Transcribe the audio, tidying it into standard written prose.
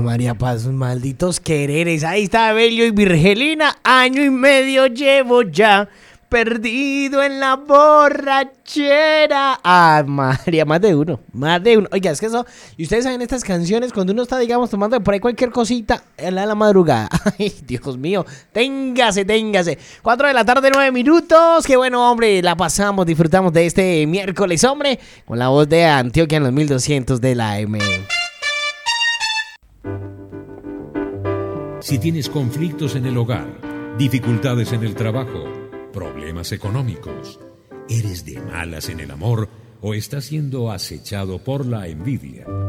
María, para sus malditos quereres. Ahí está Belio y Virgelina. Año y medio llevo ya perdido en la borrachera. Ah, María, más de uno. Oiga, es que eso... Y ustedes saben estas canciones cuando uno está, digamos, tomando por ahí cualquier cosita en la madrugada. Ay, Dios mío. Téngase. 4 de la tarde, 9 minutos. Qué bueno, hombre. La pasamos, disfrutamos de este miércoles, hombre. Con la voz de Antioquia en los 1200 de la AM. Si tienes conflictos en el hogar, dificultades en el trabajo, problemas económicos, eres de malas en el amor o estás siendo acechado por la envidia,